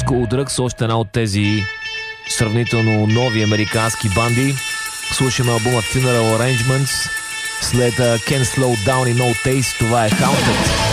School Drugs, още една от тези сравнително нови американски банди. Слушаме албума Funeral Arrangements след Can't Slow Down и No Taste. Това е Haunted.